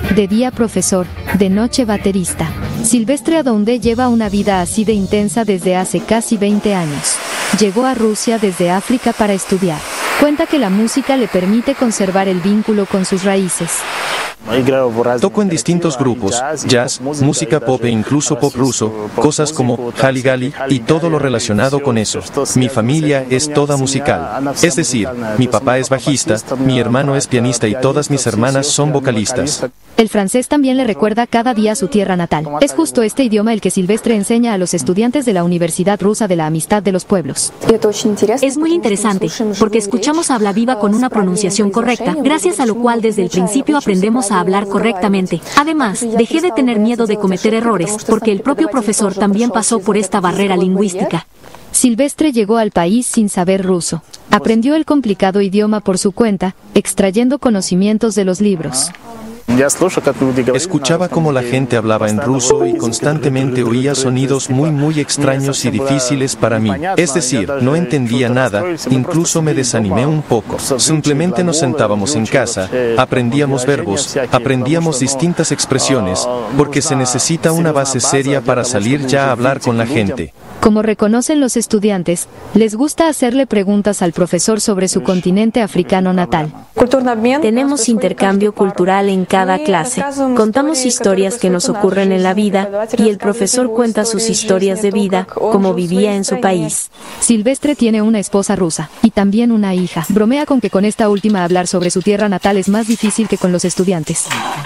de día profesor, de noche baterista. Silvestre Adonde lleva una vida así de intensa desde hace casi 20 años. Llegó a Rusia desde África para estudiar. Cuenta que la música le permite conservar el vínculo con sus raíces. Toco en distintos grupos, jazz, música pop e incluso pop ruso, cosas como Haligali y todo lo relacionado con eso. Mi familia es toda musical. Es decir, mi papá es bajista, mi hermano es pianista y todas mis hermanas son vocalistas. El francés también le recuerda cada día su tierra natal. Es justo este idioma el que Silvestre enseña a los estudiantes de la Universidad Rusa de la Amistad de los Pueblos. Es muy interesante, porque escuchamos habla viva con una pronunciación correcta, gracias a lo cual desde el principio aprendemos a hablar correctamente. Además, dejé de tener miedo de cometer errores, porque el propio profesor también pasó por esta barrera lingüística. Silvestre llegó al país sin saber ruso. Aprendió el complicado idioma por su cuenta, extrayendo conocimientos de los libros. Escuchaba cómo la gente hablaba en ruso y constantemente oía sonidos muy extraños y difíciles para mí. Es decir, no entendía nada, incluso me desanimé un poco. Simplemente nos sentábamos en casa, aprendíamos verbos, aprendíamos distintas expresiones, porque se necesita una base seria para salir ya a hablar con la gente. Como reconocen los estudiantes, les gusta hacerle preguntas al profesor sobre su continente africano natal. Tenemos intercambio cultural en cada clase. Contamos historias que nos ocurren en la vida, y el profesor cuenta sus historias de vida, como vivía en su país. Silvestre tiene una esposa rusa, y también una hija. Bromea con que con esta última hablar sobre su tierra natal es más difícil que con los estudiantes.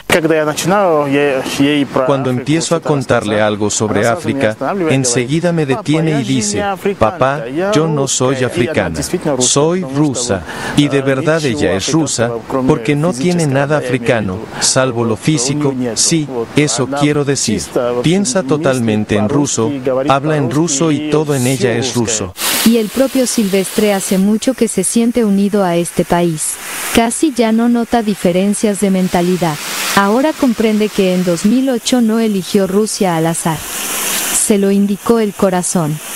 Cuando empiezo a contarle algo sobre África, enseguida me detiene y dice: papá, yo no soy africana, soy rusa. Y de verdad ella es rusa, porque no tiene nada africano, salvo lo físico. Sí, eso quiero decir. Piensa totalmente en ruso, habla en ruso y todo en ella es ruso. Y el propio Silvestre hace mucho que se siente unido a este país. Casi ya no nota diferencias de mentalidad. Ahora comprende que en 2008 no eligió Rusia al azar. Se lo indicó el corazón.